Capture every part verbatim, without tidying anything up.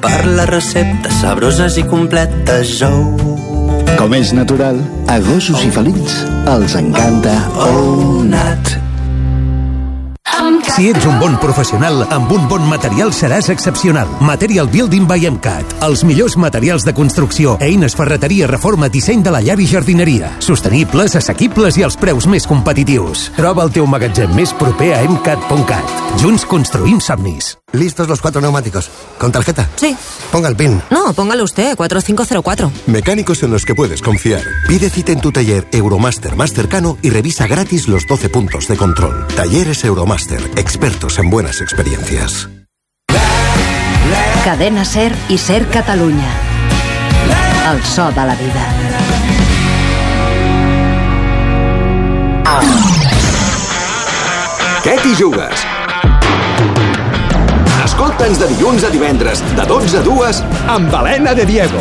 per les receptes sabroses i completes. Ou. Com és natural, a gossos i felins els encanta Ownat. Si ets un bon professional, amb un bon material seràs excepcional. Material Building by MCAT. Els millors materials de construcció, eines, ferreteria, reforma, disseny de la llar i jardineria. Sostenibles, assequibles i als preus més competitius. Troba el teu magatzem més proper a emcat punt cat. Junts construïm somnis. ¿Listos los cuatro neumáticos? ¿Con tarjeta? Sí. Ponga el PIN. No, póngalo usted, cuatro cinco cero cuatro. Mecánicos en los que puedes confiar. Pide cita en tu taller Euromaster más cercano y revisa gratis los doce puntos de control. Talleres Euromaster, expertos en buenas experiencias. Cadena Ser i Ser Catalunya. El so de la vida. Què t'hi jugues? Escolta'ns de dilluns a divendres, de dotze a dues, amb Helena de Diego.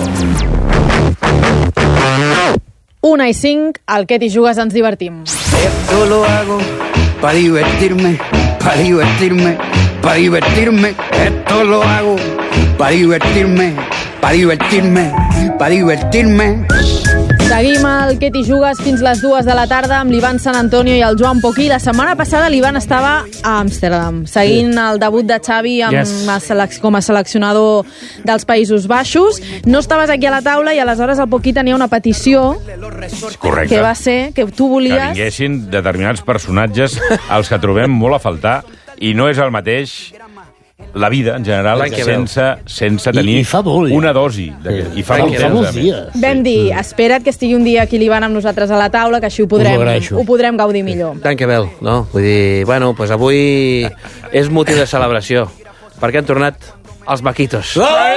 Una i cinc, al Què t'hi jugues ens divertim. Esto lo hago para divertirme, para divertirme, para divertirme. Esto lo hago para divertirme, para divertirme, para divertirme. Seguim el Què t'hi jugues fins les dues de la tarda amb l'Ivan Sant Antonio i el Joan Poquí. La setmana passada l'Ivan estava a Amsterdam, seguint el debut de Xavi amb yes. com a seleccionador dels Països Baixos. No estaves aquí a la taula i aleshores el Poquí tenia una petició. Correcte. Que va ser que tu volies... Que vinguessin determinats personatges als que trobem molt a faltar, i no és el mateix... la vida, en general, sense, sense tenir I, i fa molt, una dosi. De, I fa molt temps, a més. Vam dir, espera't que estigui un dia aquí l'Ivan amb nosaltres a la taula, que així ho podrem, ho podrem gaudir millor. Tant que vel, no? Vull dir, bueno, doncs avui és motiu de celebració, perquè han tornat els vaquitos.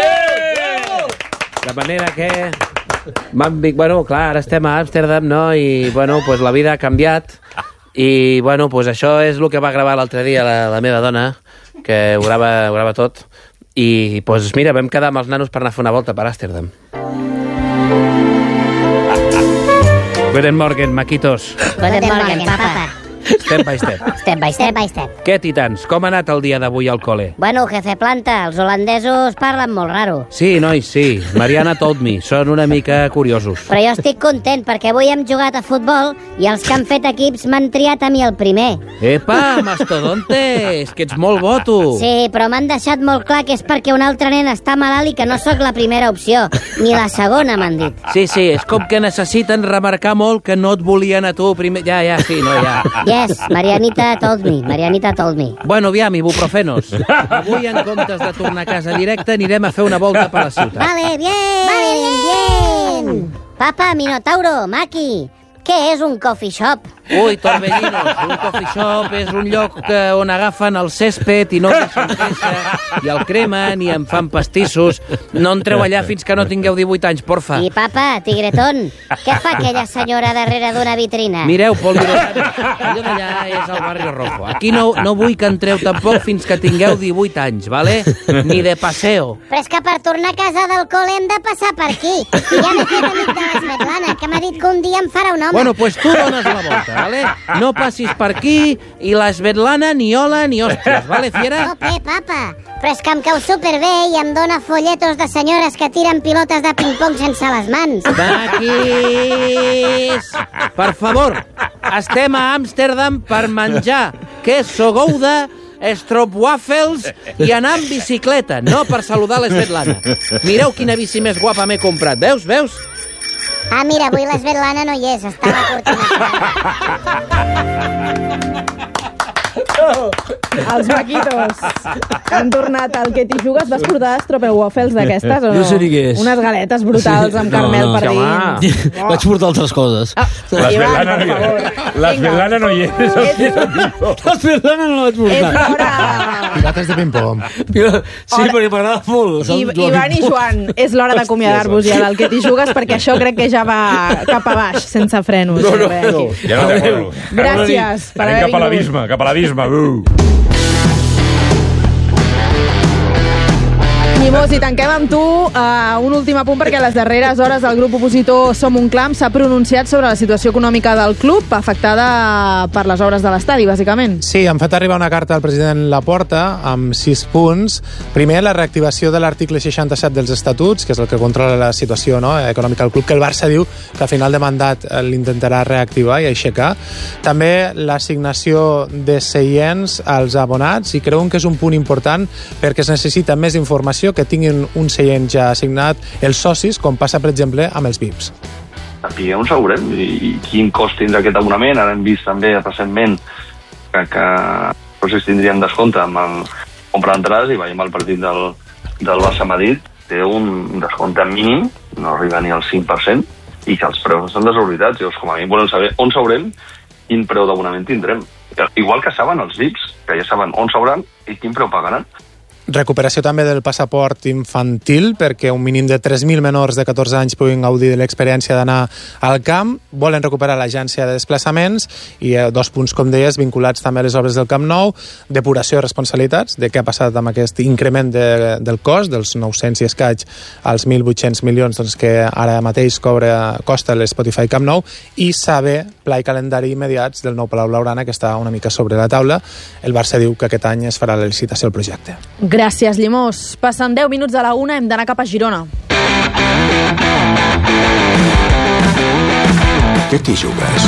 De manera que... Bueno, clar, ara estem a Amsterdam, no? I, bueno, doncs la vida ha canviat. I, bueno, doncs això és el que va gravar l'altre dia la, la meva dona, que ho grava, ho grava tot. I, doncs, mira, vam quedar amb els nanos per anar a fer una volta per Amsterdam. Guten Morgen, maquitos. Guten Morgen, papa. Step by step. Step by step. by step. Què, titans? Com ha anat el dia d'avui al col·le? Bueno, jefe planta, els holandesos parlen molt raro. Sí, nois, sí. Mariana told me. Són una mica curiosos. Però jo estic content perquè avui hem jugat a futbol i els que han fet equips m'han triat a mi el primer. Epa, mastodonte! És que ets molt bo, tu. Sí, però m'han deixat molt clar que és perquè un altre nen està malalt i que no sóc la primera opció. Ni la segona, m'han dit. Sí, sí, és com que necessiten remarcar molt que no et volien a tu primer... Ja, ja, sí, no, ja. Yes, Marianita told me, Marianita told me. Bueno, aviam, ibuprofenos. Avui, en comptes de tornar a casa directe, anirem a fer una volta per la ciutat. Vale, bien, vale, bien, bien. Papa, Minotauro, Maki, què és un coffee shop? Ui, Torbellinos, un coffee shop és un lloc que, on agafen el césped i no el deixen créixer, i el cremen i en fan pastissos. No entreu allà fins que no tingueu divuit anys, porfa. I papa, tigretón, què fa aquella senyora darrere d'una vitrina? Mireu, Pol Miró, allò d'allà és el barri rojo. Aquí no, no vull que entreu tampoc fins que tingueu divuit anys, vale? Ni de paseo. Però és que per tornar a casa del col·le hem de passar per aquí. I ja m'he fet amic de l'Esvetlana, que m'ha dit que un dia em farà un home. Bueno, pues tu dones la volta. Vale? No passis per aquí i la Svetlana ni hola ni hòsties, vale, fiera? Ope, papa, però és que em cau superbé i em dona folletos de senyores que tiren pilotes de ping-pong sense les mans. Maquis! Per favor, estem a Amsterdam per menjar queso gouda, stroopwafels i anar amb bicicleta, no per saludar la Svetlana. Mireu quina bici més guapa m'he comprat, veus, veus? Ah, mira, avui l'Esvetlana no hi és, està a la cortina. Els vaquitos han tornat al Què t'hi jugues. Vas portar stroopwafels d'aquestes o no? No sé ni què és. Unes galetes brutals amb caramel per dins. Oh. Vaig portar altres coses. Ah, L'Esvetlana no hi és. L'Esvetlana no hi és. L'Esvetlana no la vaig portar. És l'hora... Pilotes de ping-pong. Sí, perquè m'agrada molt. I, Ivan i Joan, és l'hora d'acomiadar-vos ja del Què t'hi jugues, perquè això crec que ja va cap a baix, sense frenos. No, no, no. Ja no t'acordo. Gràcies per haver vingut. Cap a l'abisme, cap a l'abisme. Llimós, i tanquem amb tu uh, un últim apunt, perquè a les darreres hores el grup opositor Som un Clam s'ha pronunciat sobre la situació econòmica del club afectada per les obres de l'estadi, bàsicament. Sí, han fet arribar una carta al president Laporta amb sis punts. Primer, la reactivació de l'article seixanta-set dels estatuts, que és el que controla la situació, no, econòmica del club, que el Barça diu que a final de mandat l'intentarà reactivar i aixecar. També l'assignació de seients als abonats, i creuen que és un punt important perquè es necessita més informació, que tinguin un seient ja assignat els socis, com passa, per exemple, amb els V I Ps. Aquí on sabrem i quin cost tindrà aquest abonament. Ara hem vist també recentment que, que els socis tindrien descompte amb el compra d'entrades, i veiem el partit del, del Barça-Madrid té un descompte mínim, no arriba ni al cinc per cent, i que els preus estan desorbitats. Llavors, com a mi volem saber on sabrem quin preu d'abonament tindrem. Igual que saben els V I Ps, que ja saben on sabran i quin preu pagaran. Recuperació també del passaport infantil, perquè un mínim de tres mil menors de catorze anys puguin gaudir de l'experiència d'anar al camp. Volen recuperar l'agència de desplaçaments i eh, dos punts, com deies, vinculats també a les obres del Camp Nou, depuració de responsabilitats, de què ha passat amb aquest increment de, del cost, dels nou-cents i escaig als mil vuit-cents milions doncs, que ara mateix cobra, costa l'Spotify Camp Nou, i saber pla i calendari immediats del nou Palau Blaugrana, que està una mica sobre la taula. El Barça diu que aquest any es farà la licitació del projecte. Gràcies, Llimós. Passen deu minuts de la una, hem d'anar cap a Girona. Què t'hi jugues?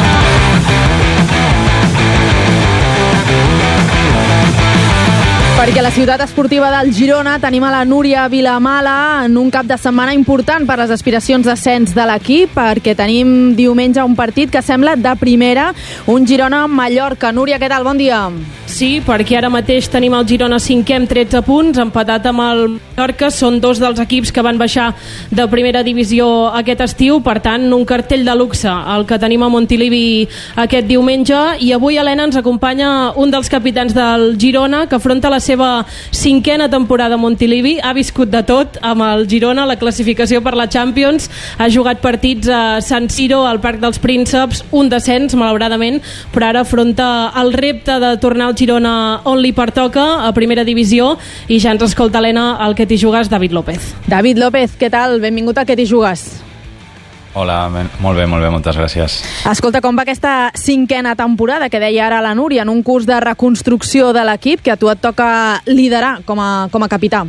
Perquè a la ciutat esportiva del Girona tenim a la Núria Vilamala en un cap de setmana important per les aspiracions d'ascens de l'equip, perquè tenim diumenge un partit que sembla de primera, un Girona-Mallorca. Núria, què tal? Bon dia. Sí, perquè ara mateix tenim el Girona cinquè amb tretze punts, empatat amb el Mallorca. Són dos dels equips que van baixar de primera divisió aquest estiu, per tant, un cartell de luxe el que tenim a Montilivi aquest diumenge. I avui, Helena, ens acompanya un dels capitans del Girona, que afronta la seva cinquena temporada a Montilivi. Ha viscut de tot amb el Girona, la classificació per la Champions, ha jugat partits a San Siro, al Parc dels Prínceps, un descens, malauradament, però ara afronta el repte de tornar al Girona on li pertoca, a primera divisió, i ja ens escolta, Helena, el que t'hi jugues, David López. David López, què tal? Benvingut a Què t'hi jugues. Hola, molt bé, molt bé, moltes gràcies. Escolta, com va aquesta cinquena temporada que deia ara la Núria, en un curs de reconstrucció de l'equip que a tu et toca liderar com a, com a capità?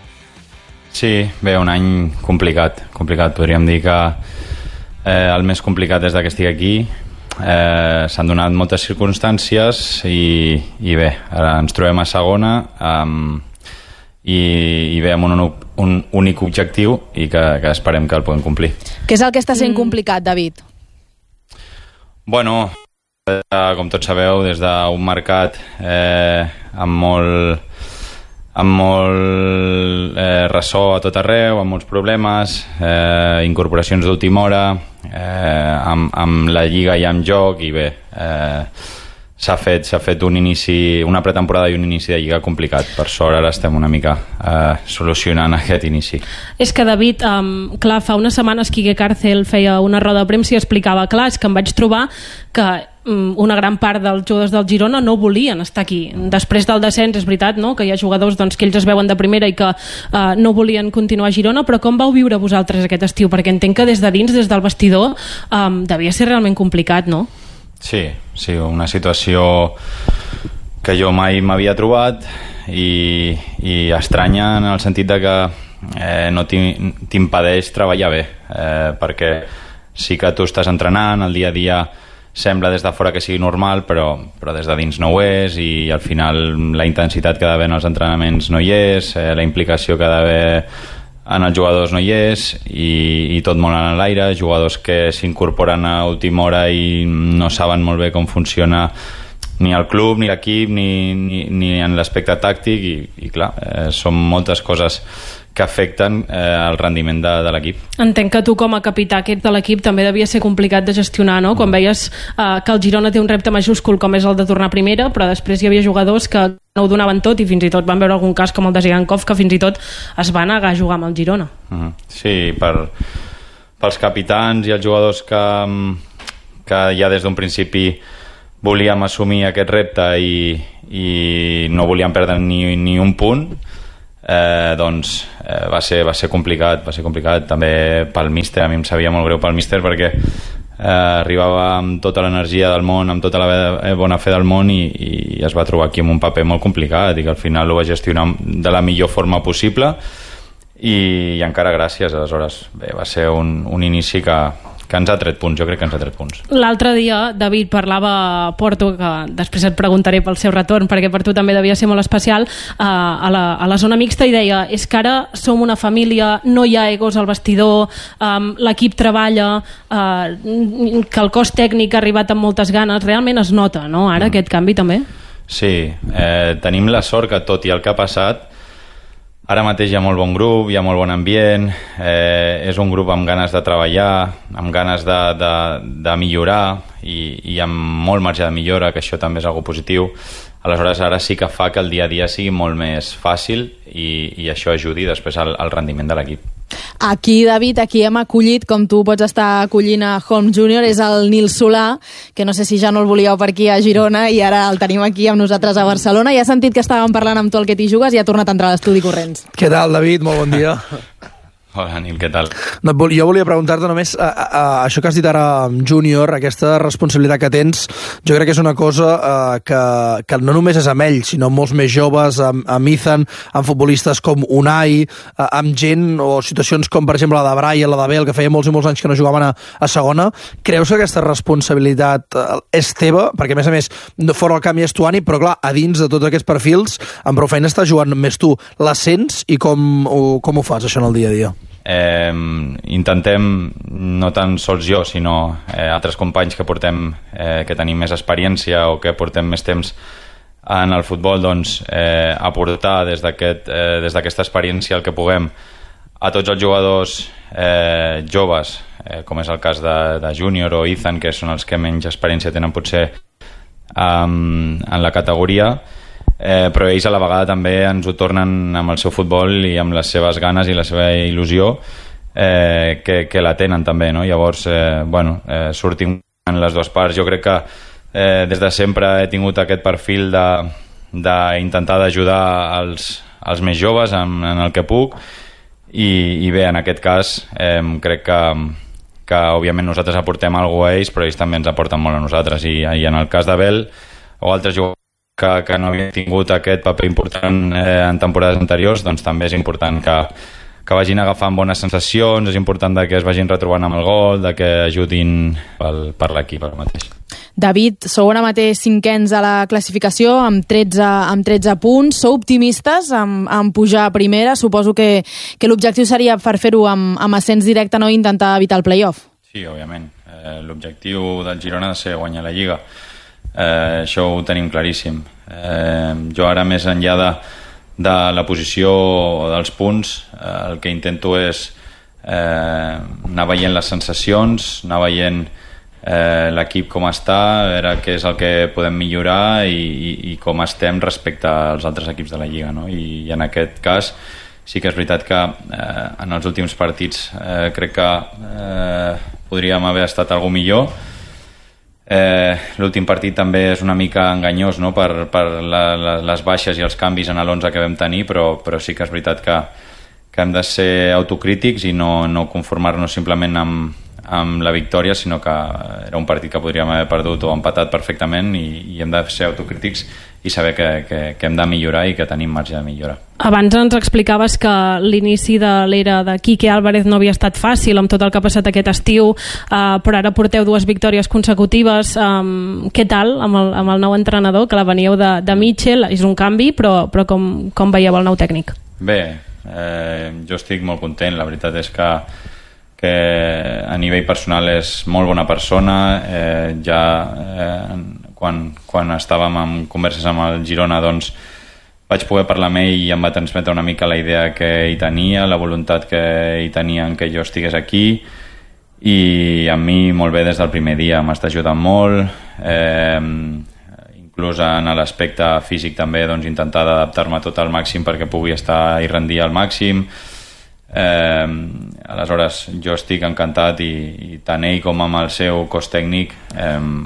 Sí, bé, un any complicat, complicat. Podríem dir que eh, el més complicat des que estic aquí. Eh, s'han donat moltes circumstàncies i, i bé, ara ens trobem a segona um, i, i bé, amb un, un únic objectiu i que, que esperem que el puguem complir. Què és el que està sent mm. complicat, David? Bueno, eh, com tots sabeu, des d'un mercat eh, amb molt amb molt eh, ressò a tot arreu, amb molts problemes, eh, incorporacions d'última hora, eh, amb, amb la Lliga ja en joc, i bé, eh, s'ha fet, s'ha fet un inici, una pretemporada i un inici de Lliga complicat. Per sort ara estem una mica eh, solucionant aquest inici. És que, David, um, clar, fa unes setmanes Quique Cárcel feia una roda de premsa i explicava, clar, és que em vaig trobar que um, una gran part dels jugadors del Girona no volien estar aquí. Després del descens, és veritat, no?, que hi ha jugadors doncs, que ells es veuen de primera i que uh, no volien continuar a Girona, però com vau viure vosaltres aquest estiu? Perquè entenc que des de dins, des del vestidor, um, devia ser realment complicat, no? Sí, sí, una situació que jo mai m'havia trobat i, i estranya en el sentit de que eh, no t'impedeix treballar bé, eh, perquè sí que tu estàs entrenant, el dia a dia sembla des de fora que sigui normal, però, però des de dins no ho és, i al final la intensitat que ha d'haver en els entrenaments no hi és, eh, la implicació que ha d'haver en els jugadors no hi és, i, i tot molt en l'aire, jugadors que s'incorporen a última hora i no saben molt bé com funciona ni el club, ni l'equip, ni, ni, ni en l'aspecte tàctic, i, i clar, eh, són moltes coses que afecten eh, el rendiment de, de l'equip. Entenc que tu com a capità aquest de l'equip també devia ser complicat de gestionar, no? Quan veies eh, que el Girona té un repte majúscul com és el de tornar a primera, però després hi havia jugadors que no ho donaven tot, i fins i tot van veure algun cas com el de Zigankov, que fins i tot es va negar a jugar amb el Girona. Uh-huh. Sí, per, pels capitans i els jugadors que, que ja des d'un principi volíem assumir aquest repte i, i no volíem perdre ni, ni un punt, eh, doncs eh, va, ser, va ser complicat, va ser complicat també pel míster. A mi em sabia molt greu pel míster perquè eh, arribava amb tota l'energia del món, amb tota la bona fe del món i, i es va trobar aquí amb un paper molt complicat i que al final ho va gestionar de la millor forma possible i, i encara gràcies. Aleshores, bé, va ser un, un inici que, que ens ha tret punts, jo crec que ens ha tret punts. L'altre dia, David, parlava a Porto, que després et preguntaré pel seu retorn, perquè per tu també devia ser molt especial, a, a, la, a la zona mixta, i deia, és que ara som una família, no hi ha egos al vestidor, um, l'equip treballa, uh, que el cos tècnic ha arribat amb moltes ganes, realment es nota, no?, ara, mm. aquest canvi també? Sí, eh, tenim la sort que tot i el que ha passat, ara mateix hi ha molt bon grup, hi ha molt bon ambient, eh, és un grup amb ganes de treballar, amb ganes de, de, de millorar i, i amb molt marge de millora, que això també és algo positiu. Aleshores, ara sí que fa que el dia a dia sigui molt més fàcil i, i això ajudi després al, al rendiment de l'equip. Aquí, David, aquí hem acollit, com tu pots estar acollint a Holmes júnior, és el Nil Solà, que no sé si ja no el volíeu per aquí a Girona i ara el tenim aquí amb nosaltres a Barcelona. Ja he sentit que estàvem parlant amb tu el que t'hi jugues i ha tornat a entrar a l'estudi corrents. Què tal, David? Molt bon dia. Hola, Nil, què tal? No, jo volia preguntar-te només a, a, a, això que has dit ara, júnior, aquesta responsabilitat que tens, jo crec que és una cosa a, que, que no només és amb ell, sinó amb molts més joves, amb, amb Ethan, amb futbolistes com Unai, a, amb gent o situacions com, per exemple, la de Brian, la de Bel, que feia molts i molts anys que no jugaven a, a segona. Creus que aquesta responsabilitat és teva? Perquè, a més a més, fora el camp hi és Tuani, però, clar, a dins de tots aquests perfils, amb prou feina estàs jugant més tu. La sents i com, o, com ho fas, això, en el dia a dia? Eh, intentem, no tan sols jo, sinó eh, altres companys que portem eh, que tenim més experiència o que portem més temps en el futbol, doncs eh, aportar des d'aquest, eh, des d'aquesta experiència el que puguem a tots els jugadors eh, joves, eh, com és el cas de, de Júnior o Ethan, que són els que menys experiència tenen potser um, en la categoria. Eh, però ells a la vegada també ens ho tornen amb el seu futbol i amb les seves ganes i la seva il·lusió eh, que, que la tenen també, no? Llavors, eh, bueno, eh, sortim en les dues parts. Jo crec que eh, des de sempre he tingut aquest perfil de, de intentar d'ajudar els, els més joves en, en el que puc i, i bé, en aquest cas eh, crec que que òbviament nosaltres aportem alguna cosa a ells, però ells també ens aporten molt a nosaltres i, i en el cas de Bel o altres jugadors Que, que no havien tingut aquest paper important eh, en temporades anteriors, doncs també és important que, que vagin agafant bones sensacions, és important de que es vagin retrobant amb el gol, de que ajudin pel, per l'equip ara mateix. David, sou ara mateix cinquens a la classificació amb tretze, amb tretze punts. Sou optimistes amb, amb pujar a primera? Suposo que, que l'objectiu seria, per fer-ho amb, amb ascens directe, no intentar evitar el play-off. Sí, òbviament. Eh, l'objectiu del Girona ha de ser guanyar la Lliga. Eh, això ho tenim claríssim. Eh, jo ara, més enllà de, de la posició dels punts, eh, el que intento és eh, anar veient les sensacions, anar veient eh, l'equip com està, a veure què és el que podem millorar i, i, i com estem respecte als altres equips de la Lliga, no? I, i en aquest cas sí que és veritat que eh, en els últims partits eh, crec que eh, podríem haver estat alguna millor. Eh, l'últim partit també és una mica enganyós, no? per, per la, la, les baixes i els canvis en l'onze que vam tenir, però, però sí que és veritat que, que hem de ser autocrítics i no, no conformar-nos simplement amb, amb la victòria, sinó que era un partit que podríem haver perdut o empatat perfectament i, i hem de ser autocrítics i saber que, que, que hem de millorar i que tenim marge de millora. Abans ens explicaves que l'inici de l'era de Quique Álvarez no havia estat fàcil amb tot el que ha passat aquest estiu, eh, però ara porteu dues victòries consecutives. Um, què tal amb el, amb el nou entrenador, que la veníeu de, de Mitchell? És un canvi, però, però com, com veieu el nou tècnic? Bé, eh, jo estic molt content. La veritat és que que a nivell personal és molt bona persona. Eh, ja eh, quan, quan estàvem en converses amb el Girona, doncs vaig poder parlar amb ell i em va transmetre una mica la idea que ell tenia, la voluntat que ell tenia en que jo estigués aquí, i a mi molt bé des del primer dia. M'està ajudant molt, eh, inclús en l'aspecte físic també, doncs intentar d'adaptar-me tot al màxim perquè pugui estar i rendir al màxim. Eh, aleshores jo estic encantat i, i tant ell com amb el seu cos tècnic eh,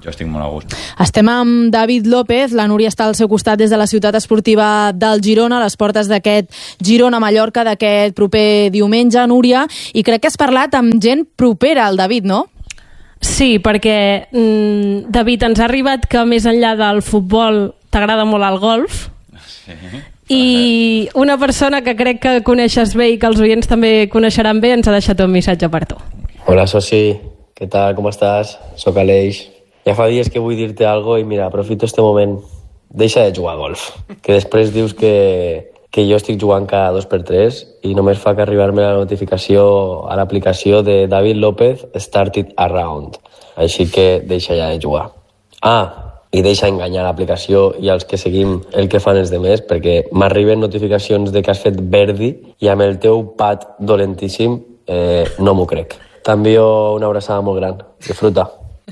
jo estic molt a gust. Estem amb David López, la Núria està al seu costat des de la ciutat esportiva del Girona, a les portes d'aquest Girona-Mallorca d'aquest proper diumenge, Núria, i crec que has parlat amb gent propera al David, no? Sí, perquè, mm, David, ens ha arribat que més enllà del futbol t'agrada molt el golf. Sí. I una persona que crec que coneixes bé i que els oients també coneixeran bé ens ha deixat un missatge per tu. Hola, Sosi. Què tal? Com estàs? Soc Aleix. Ja fa dies que vull dir-te alguna cosa i mira, aprofito este moment. Deixa de jugar a golf. Que després dius que, que jo estic jugant cada dos per tres i només fa que arribar-me la notificació a l'aplicació de David López Started a Round. Així que deixa ja de jugar. Ah, i deixa enganyar l'aplicació i els que seguim el que fan els demés, perquè m'arriben notificacions de que has fet verdi i amb el teu pat dolentíssim eh, no m'ho crec. T'envio una abraçada molt gran. Disfruta.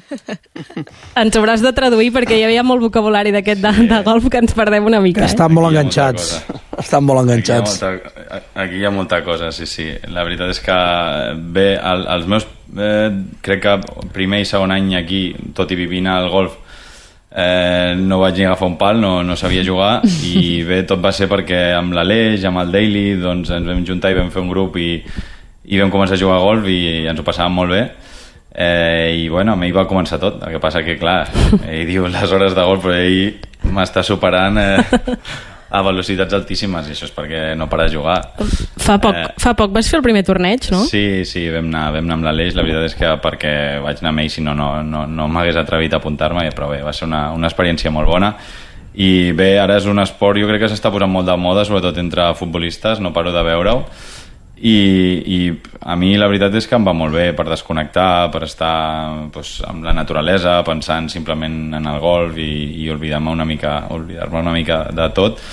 Ens hauràs de traduir perquè hi havia molt vocabulari d'aquest de, de golf que ens perdem una mica. Eh? Estan molt enganxats. Estan molt enganxats. Aquí hi, ha molta, aquí hi ha molta cosa, sí, sí. La veritat és que bé, el, els meus eh, crec que primer i segon any aquí, tot i vivint al golf, Eh, no vaig ni agafar un pal, no, no sabia jugar i bé, tot va ser perquè amb l'Aleix, amb el Daily, doncs ens vam juntar i vam fer un grup i, i vam començar a jugar a golf i ens ho passàvem molt bé eh, i bueno, amb ell va començar tot, el que passa que clar, ell diu les hores de golf però ell m'està superant eh, a velocitats altíssimes i això és perquè no para de jugar. Fa poc, eh, fa poc vas fer el primer torneig, no? Sí, sí, vam anar, vam anar amb l'Aleix, la veritat és que perquè vaig anar amb ell, si no, no, no, no m'hagués atrevit a apuntar-me, però bé, va ser una, una experiència molt bona i bé, ara és un esport, jo crec que s'està posant molt de moda, sobretot entre futbolistes, no paro de veure-ho i, i a mi la veritat és que em va molt bé per desconnectar, per estar doncs, amb la naturalesa, pensant simplement en el golf i, i oblidar-me una mica oblidar-me una mica de tot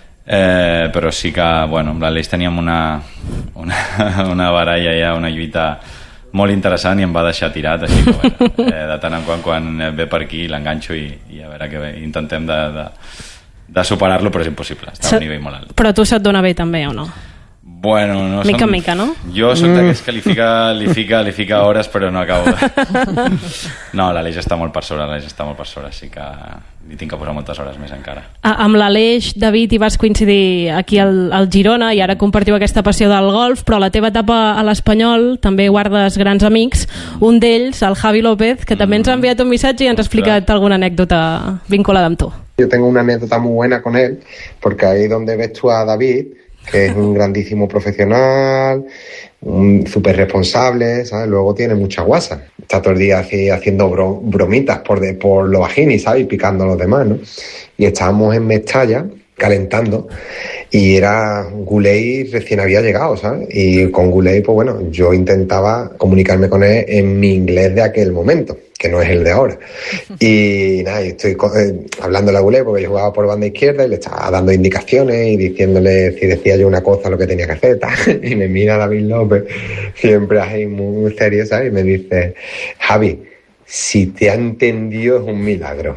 eh, però sí que bueno, amb l'Aleix teníem una, una, una baralla ja, una lluita molt interessant i em va deixar tirat, així que bueno, eh, de tant en quant quan ve per aquí l'enganxo i, i a veure que bé, intentem de, de, de superar-lo, però és impossible, està a un nivell molt alt. Però tu se't dona bé també, o no? Bueno, no mica som... mica, no? Jo soc d'aquests que li fica, li, fica, li fica hores però no acabo de... No, l'Aleix està molt per sobre, l'Aleix està molt per sobre, així que li tinc que posar moltes hores més encara. A, amb l'Aleix, David, hi vas coincidir aquí al, al Girona i ara compartiu aquesta passió del golf, però a la teva etapa a l'Espanyol també guardes grans amics, un d'ells, el Javi López, que també ens ha enviat un missatge i ens ha explicat alguna anècdota vinculada amb tu. Yo tengo una anécdota muy buena con él, porque ahí donde ves tú a David, que es un grandísimo profesional, un súper responsable, ¿sabes? Luego tiene mucha guasa. Está todo el día así, haciendo bro, bromitas por, de, por los bajinis, ¿sabes? Y picando a los demás, ¿no? Y estábamos en Mestalla, calentando, y era Guley recién había llegado, ¿sabes? Y con Guley, pues bueno, yo intentaba comunicarme con él en mi inglés de aquel momento, que no es el de ahora. Y nada, y estoy eh, hablándole a Guley porque yo jugaba por banda izquierda y le estaba dando indicaciones y diciéndole si decía yo una cosa lo que tenía que hacer, tal. Y me mira David López, siempre así muy serio, ¿sabes? Y me dice, Javi, si te ha entendido es un milagro.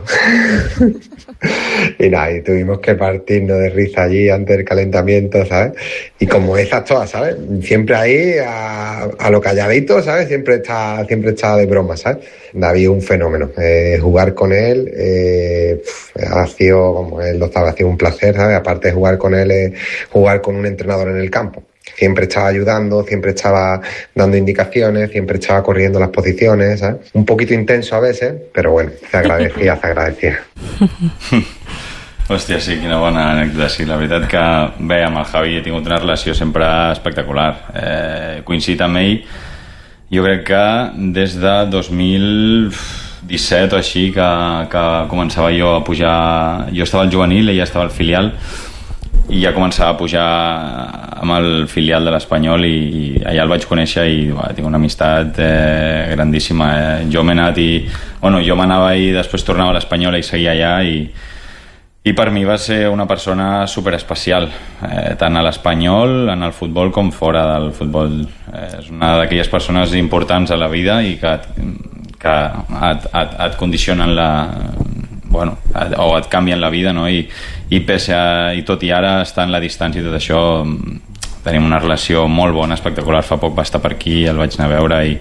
Y nada, y tuvimos que partirnos de risa allí antes del calentamiento, ¿sabes? Y como esas todas, ¿sabes? Siempre ahí a, a lo calladito, ¿sabes? Siempre está, siempre está de broma, ¿sabes? David es un fenómeno. Eh, jugar con él eh, ha sido, como él lo sabe, ha sido un placer, ¿sabes? Aparte de jugar con él, eh, jugar con un entrenador en el campo. Siempre estaba ayudando, siempre estaba dando indicaciones, siempre estaba corriendo las posiciones, ¿sabes? Un poquito intenso a veces, pero bueno, se agradecía, se agradecía. Hòstia, sí, quina bona anècdota, sí. La veritat que, bé, amb el Javi he tingut una relació sempre espectacular. Eh, coincidit amb ell, jo crec que des de dos mil disset o així, que, que començava jo a pujar... Jo estava al juvenil, ella estava al filial, i ja començava a pujar amb el filial de l'Espanyol i, i allà el vaig conèixer i va, tinc una amistat eh, grandíssima. Eh. Jo m'he anat i... Bueno, jo m'anava i després tornava a l'Espanyol i seguia allà i, i per mi va ser una persona superespecial, eh, tant a l'Espanyol, en el futbol com fora del futbol. Eh, és una d'aquelles persones importants a la vida i que, que et, et, et condicionen la... bueno, o et canvien la vida, no? I, i pese a, i tot i ara estar en la distància i tot això, tenim una relació molt bona, espectacular. Fa poc va estar per aquí, el vaig anar a veure i,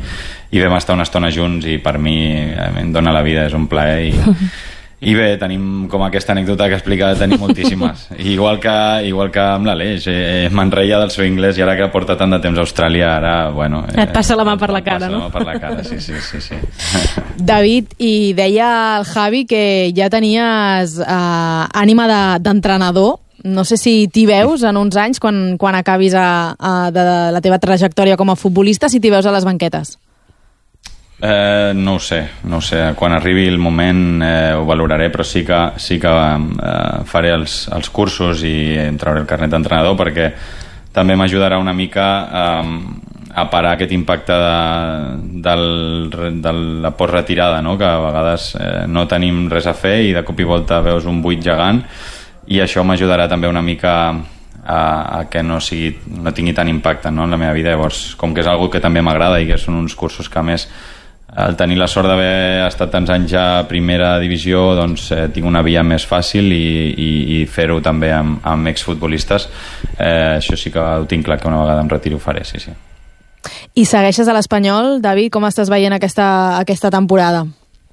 i vam estar una estona junts i per mi em dona la vida, és un plaer i, i bé, tenim com aquesta anècdota que he explicat, tenim moltíssimes igual que, igual que amb l'Aleix eh, me'n reia del seu anglès i ara que porta tant de temps a Austràlia, ara, bueno eh, et passa la mà per la cara, no? Passa la mà per la cara, sí, sí, sí, sí. David, i deia el Javi que ja tenies eh, ànima de, d'entrenador. No sé si t'hi veus en uns anys, quan, quan acabis a, a, de la teva trajectòria com a futbolista, si t'hi veus a les banquetes. Eh, no ho sé, no ho sé. Quan arribi el moment eh, ho valoraré, però sí que, sí que eh, faré els, els cursos i em trauré el carnet d'entrenador perquè també m'ajudarà una mica eh, a parar aquest impacte de, del, de la postretirada, no? Que a vegades eh, no tenim res a fer i de cop i volta veus un buit gegant i això m'ajudarà també una mica a, a que no, sigui, no tingui tant impacte, no, en la meva vida. Llavors, com que és algo que també m'agrada i que són uns cursos que a més al tenir la sort d'haver estat tants anys a primera divisió, doncs eh, tinc una via més fàcil i, i, i fer-ho també amb, amb exfutbolistes. Eh, això sí que ho tinc clar que una vegada em retiro ho faré, sí, sí. I segueixes a l'Espanyol, David? Com estàs veient aquesta, aquesta temporada?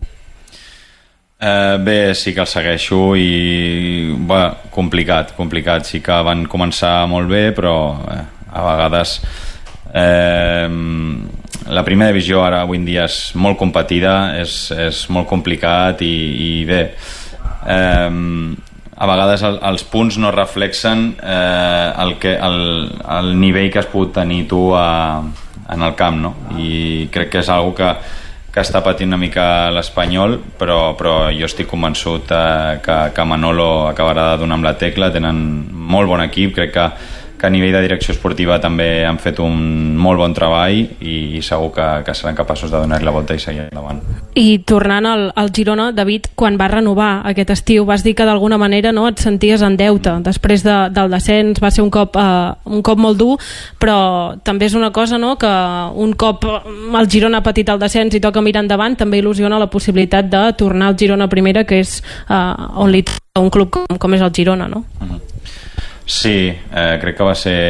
Eh, bé, sí que el segueixo i bueno, complicat, complicat. Sí que van començar molt bé, però eh, a vegades eh, la primera divisió ara avui en dia és molt competida, és, és molt complicat i, i bé eh, a vegades el, els punts no reflexen eh, el, que, el, el nivell que has pogut tenir tu a, en el camp, no? I crec que és algo que, que està patint una mica l'Espanyol, però, però jo estic convençut eh, que, que Manolo acabarà de donar amb la tecla. Tenen molt bon equip, crec que que a nivell de direcció esportiva també han fet un molt bon treball i, i segur que, que seran capaços de donar la volta i seguir endavant. I tornant al, al Girona, David, quan vas renovar aquest estiu vas dir que d'alguna manera no, et senties en deute després de, del descens. Va ser un cop, eh, un cop molt dur, però també és una cosa, no?, que un cop el Girona ha patit el descens i toca mirar endavant, també il·lusiona la possibilitat de tornar al Girona primera, que és eh, on li toca un club com, com és el Girona, no? Uh-huh. Sí, eh, crec que va ser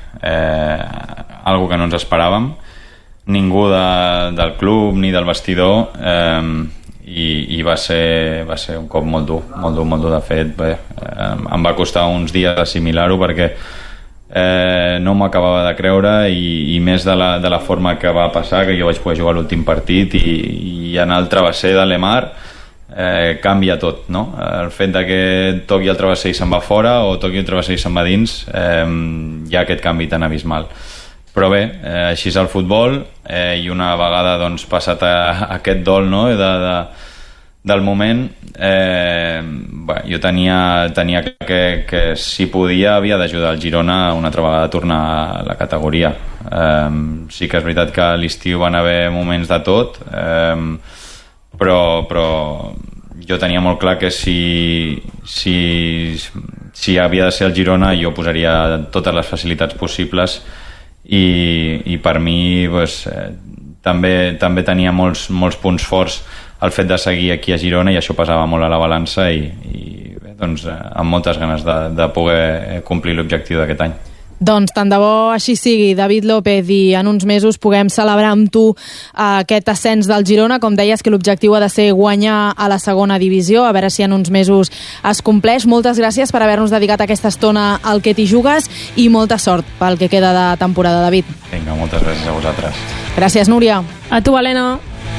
eh, algo que no ens esperàvem, ningú de, del club ni del vestidor, eh, i, i va, ser, va ser un cop molt dur, molt dur, molt dur. De fet, bé, eh, em va costar uns dies assimilar-ho perquè eh, no m'ho acabava de creure i, i més de la, de la forma que va passar, que jo vaig poder jugar l'últim partit i, i en el travesser de Lemar Eh, canvia tot, no? El fet de que toqui el travesser i se'n va fora o toqui el travesser i se'n va dins, eh, hi ha aquest canvi tan abismal. Però bé, eh, així és el futbol, eh, i una vegada doncs, passat a, a aquest dol, no?, de, de, del moment, eh, bé, jo tenia, tenia que, que si podia havia d'ajudar el Girona una altra vegada a tornar a la categoria. Eh, sí que és veritat que a l'estiu van haver moments de tot, eh, però, però jo tenia molt clar que si, si, si havia de ser el Girona jo posaria totes les facilitats possibles i, i per mi pues, eh, també, també tenia molts, molts punts forts el fet de seguir aquí a Girona i això pesava molt a la balança i, i bé, doncs, eh, amb moltes ganes de, de poder complir l'objectiu d'aquest any. Doncs tant de bo així sigui, David López, i en uns mesos puguem celebrar amb tu aquest ascens del Girona. Com deies, que l'objectiu ha de ser guanyar a la segona divisió, a veure si en uns mesos es compleix. Moltes gràcies per haver-nos dedicat aquesta estona al Que t'hi jugues i molta sort pel que queda de temporada, David. Vinga, moltes gràcies a vosaltres. Gràcies, Núria. A tu, Helena.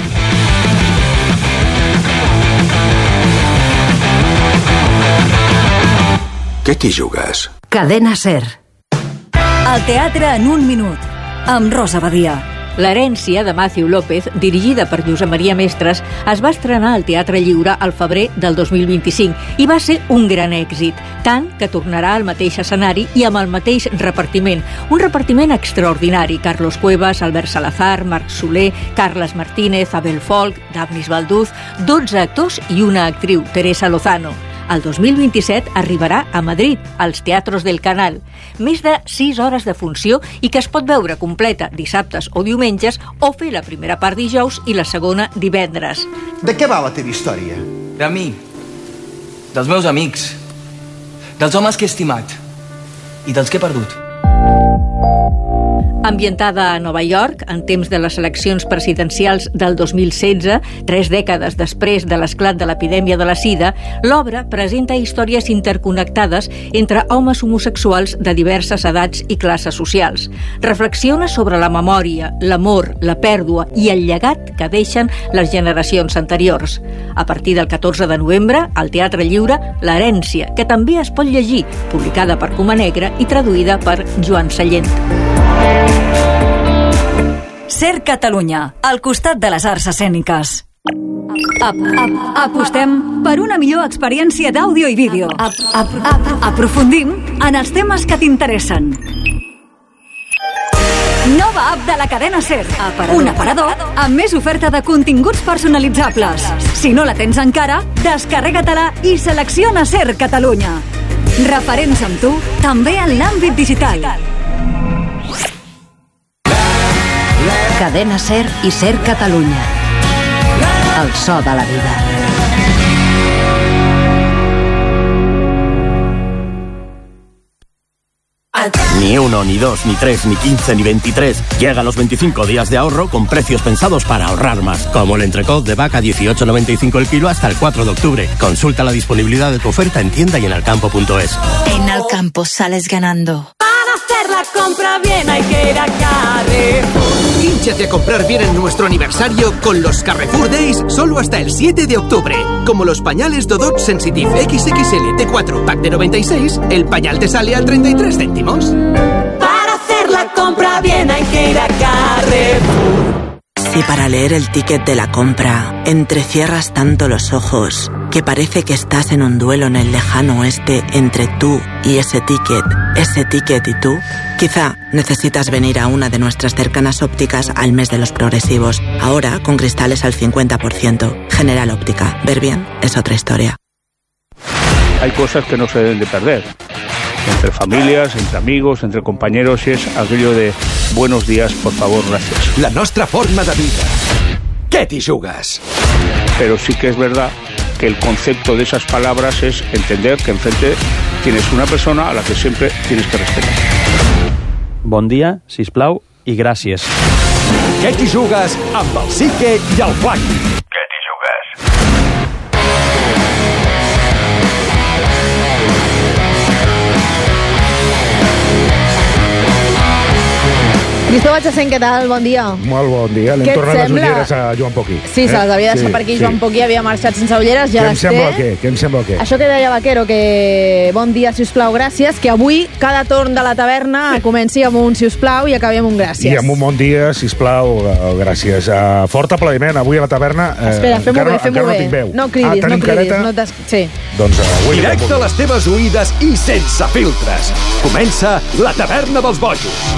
Que t'hi jugues? Cadena SER. El teatre en un minut, amb Rosa Badia. L'herència de Matthew López, dirigida per Josep Maria Mestres, es va estrenar al Teatre Lliure al febrer del dos mil vint-i-cinc i va ser un gran èxit, tant que tornarà al mateix escenari i amb el mateix repartiment. Un repartiment extraordinari: Carlos Cuevas, Albert Salazar, Marc Soler, Carles Martínez, Abel Folk, Dafnis Balduz, dotze actors i una actriu, Teresa Lozano. El dos mil vint-i-set arribarà a Madrid, als Teatros del Canal. Més de sis hores de funció i que es pot veure completa dissabtes o diumenges o fer la primera part dijous i la segona divendres. De què va la teva història? De mi, dels meus amics, dels homes que he estimat i dels que he perdut. Ambientada a Nova York, en temps de les eleccions presidencials del dos mil setze, tres dècades després de l'esclat de l'epidèmia de la sida, l'obra presenta històries interconnectades entre homes homosexuals de diverses edats i classes socials. Reflexiona sobre la memòria, l'amor, la pèrdua i el llegat que deixen les generacions anteriors. A partir del catorze de novembre, al Teatre Lliure, L'herència, que també es pot llegir, publicada per Coma Negra i traduïda per Joan Sallent. Ser Catalunya, al costat de les arts escèniques. Ap, ap, apostem per una millor experiència d'àudio i vídeo. Ap, ap, ap, aprofundim en els temes que t'interessen. Nova app de la cadena SER. Aparador. Un aparador amb més oferta de continguts personalitzables. Si no la tens encara, descarrega-te-la i selecciona SER Catalunya. Referents amb tu, també en l'àmbit digital. Cadena SER i SER Catalunya. El so de la vida. Ni uno, ni dos, ni tres, ni quince, ni veintitrés. Llegan los veinticinco días de ahorro con precios pensados para ahorrar más. Como el entrecot de vaca dieciocho noventa y cinco el kilo hasta el cuatro de octubre. Consulta la disponibilidad de tu oferta en tienda y en alcampo punto es. En Alcampo sales ganando. Para hacer la compra bien hay que ir a Carrefour. Hínchate a comprar bien en nuestro aniversario con los Carrefour Days solo hasta el siete de octubre. Como los pañales Dodot Sensitive equis equis ele T cuatro pack de noventa y seis, el pañal te sale a treinta y tres céntimos. Para hacer la compra bien hay que ir a Carrefour. Si para leer el ticket de la compra entrecierras tanto los ojos que parece que estás en un duelo en el lejano oeste entre tú y ese ticket, ese ticket y tú, quizá necesitas venir a una de nuestras cercanas ópticas al mes de los progresivos. Ahora con cristales al cincuenta por ciento. General Óptica. Ver bien es otra historia. Hay cosas que no se deben de perder. Entre familias, entre amigos, entre compañeros, y es aquello de buenos días, por favor, gracias. La nostra forma de vida. ¿Qué t'hi jugas? Pero sí que es verdad que el concepto de esas palabras es entender que enfrente tienes una persona a la que siempre tienes que respetar. Bon dia, sisplau, i gràcies. Què t'hi jugues amb el Psique i el Flac? Què t'hi jugues? Cristóbal Chacén, què tal? Bon dia. Molt bon dia. L'hem tornat les ulleres a Joan Poquí. Sí, se les havia deixat Sí, per aquí. sí. Joan Poquí havia marxat sense ulleres, ja Què em les sembla té. què? Què em sembla què? Això que deia Vaquero, que bon dia, sisplau, gràcies, que avui cada torn de la taverna comenci amb un sisplau i acabi amb un gràcies. I amb un bon dia, sisplau, eh, gràcies. Uh, fort aplaudiment avui a la taverna. Eh, Espera, fem-ho encara, bé, fem-ho encara bé. no tinc veu. No cridis, ah, no tenim cridis. careta? No t'has- sí. Doncs uh, avui... Directe a les teves oïdes i sense filtres. Comença la taverna dels bojos.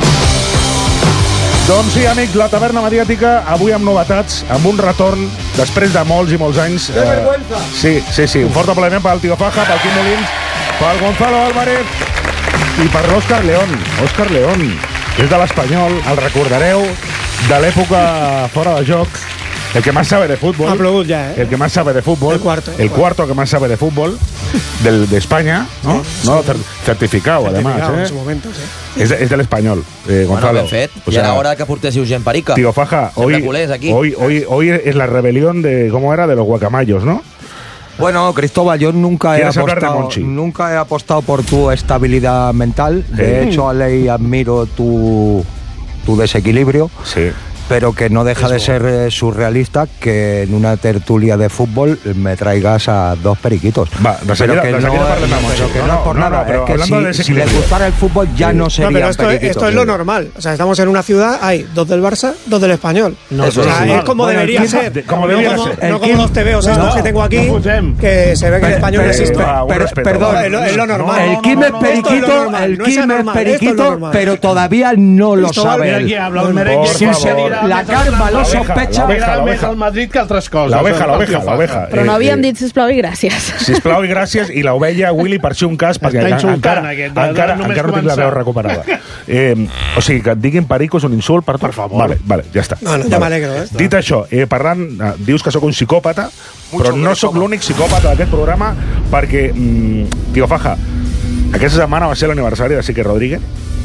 Doncs sí, amics, la taverna mediàtica, avui amb novetats, amb un retorn després de molts i molts anys. ¡Qué vergüenza! Sí, sí, sí. Un fort aplaudiment pel Tio Faja, pel Quim Molins, pel Gonzalo Álvarez i per l'Òscar León. Òscar León, que és de l'Espanyol, el recordareu de l'època fora de joc, el que más sabe de fútbol. Ha plogut ja, eh? El que más sabe de fútbol. El cuarto. El cuarto que más sabe de fútbol del, de España, ¿no? Sí, no sí. cer- certificado, además, Certificado, ¿eh? en su momento, sí. És, és de l'Espanyol, eh, Gonzalo. Bueno, ben fet. O I sea, era hora que portéssiu gent perica. Tío Faja, Sempre hoy, culers aquí. hoy, hoy, hoy es la rebelión de, ¿cómo era? De los guacamayos, ¿no? Bueno, Cristóbal, yo nunca he, ¿Quieres hablar de apostado, Monchi? nunca he apostado por tu estabilidad mental. De Sí. hecho, Ale, y admiro tu, tu desequilibrio. Sí. Pero que no deja de ser eh, surrealista que en una tertulia de fútbol me traigas a dos periquitos. Va, de pero seguida- que de no, seguida parlem amb pero Monchi. que no, No, es por no, nada. no, pero es que hablando de si, si les desequilibrio. gustara el fútbol ya no No, serían pero esto, periquitos. esto es lo normal. O sea, estamos en una ciudad, hay dos del Barça, dos del Español. No, o eso sea, es es normal. como Bueno, debería el equipo- ser. de- como no debería como, ser. no El como equipo- los tebeos estos no, que tengo aquí, no fusem. que se ve que el Per- español per- existe. per- per- Es perdón, lo, es lo normal. el Kim es Esto es lo periquito, normal, el no es Kim es anormal, esto es lo periquito, normal. pero todavía no lo Cristóbal, sabe. mira él. aquí habla un merengue. Sí, Por sí, favor. la karma lo sospecha. l'oveja. al Madrid que altres coses. La oveja, la oveja, la oveja. Però no Eh, havíem eh, dit sisplau i gràcies. Sisplau i gràcies, i l'ovella, Willy, per ser un cas, perquè Està insultant, encara, aquest, de- de- encara, només encara no tinc la començar. veu recuperada. Eh, o sigui, que et diguin perico és un insult per tu? Per favor. Vale, vale, ja està. No, no, ja Vale. m'alegro, eh? Dit això, eh, parlant, eh, dius que sóc un psicòpata, Mucho però no sóc l'únic psicòpata d'aquest programa, perquè, mm, Tio Faja, aquesta setmana va ser l'aniversari de Sique Rodríguez,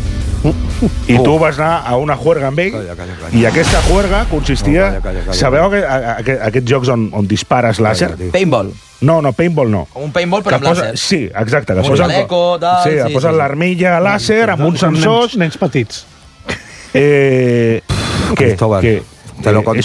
I tu vas anar a una juerga amb ell, Calla, calla, calla. i aquesta juerga consistia... No, calla, calla, calla. Sabeu que, a, a, a, aquests jocs on, on dispares làser? Paintball. No, no, paintball no. Com un paintball, però Que amb posa- làser. Sí, exacte. Que Un posen, chaleco, tal, sí, sí, posen sí. l'armilla làser amb uns Són sensors... Nens, nens petits. Eh, què? Cristóbal, què? te lo Eh, és